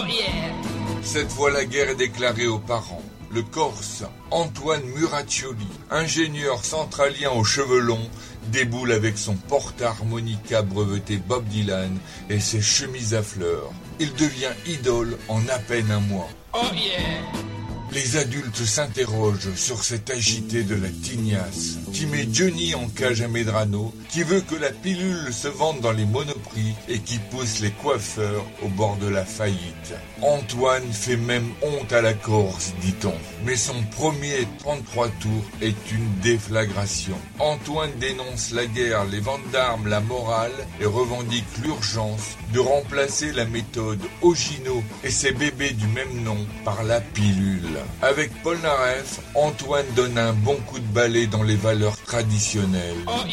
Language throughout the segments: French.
Cette fois, la guerre est déclarée aux parents. Le Corse, Antoine Muraccioli, ingénieur centralien aux cheveux longs, déboule avec son porte-harmonica breveté Bob Dylan et ses chemises à fleurs. Il devient idole en à peine un mois. Les adultes s'interrogent sur cet agité de la tignasse qui met Johnny en cage à Medrano, qui veut que la pilule se vende dans les monoprix et qui pousse les coiffeurs au bord de la faillite. Antoine fait même honte à la Corse, dit-on, mais son premier 33 tours est une déflagration. Antoine dénonce la guerre, les ventes d'armes, la morale et revendique l'urgence de remplacer la méthode Ogino et ses bébés du même nom par la pilule. Avec Paul Naref, Antoine donne un bon coup de balai dans les valeurs traditionnelles.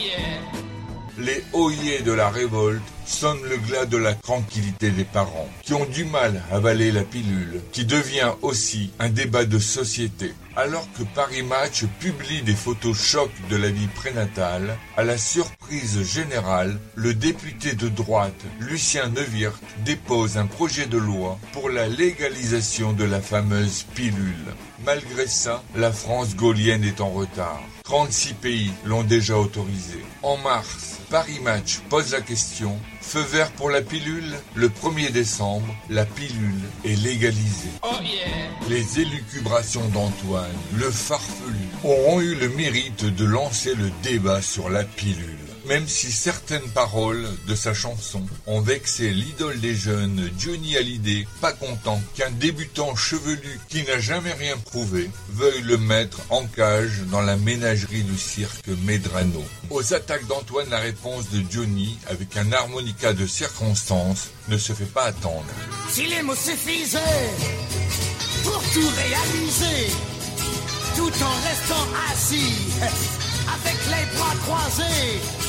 Les oyers de la révolte sonnent le glas de la tranquillité des parents, qui ont du mal à avaler la pilule, qui devient aussi un débat de société. Alors que Paris Match publie des photos chocs de la vie prénatale, à la surprise générale, le député de droite, Lucien Neuwirth, dépose un projet de loi pour la légalisation de la fameuse pilule. Malgré ça, la France gaulienne est en retard. 36 pays l'ont déjà autorisé. En mars, Paris Match pose la question. Feu vert pour la pilule. Le 1er décembre, la pilule est légalisée. Les élucubrations d'Antoine, le farfelu, auront eu le mérite de lancer le débat sur la pilule. Même si certaines paroles de sa chanson ont vexé l'idole des jeunes, Johnny Hallyday, pas content qu'un débutant chevelu qui n'a jamais rien prouvé veuille le mettre en cage dans la ménagerie du cirque Medrano. Aux attaques d'Antoine, la réponse de Johnny, avec un harmonica de circonstance, ne se fait pas attendre. Si les mots suffisaient pour tout réaliser, tout en restant assis, avec les bras croisés,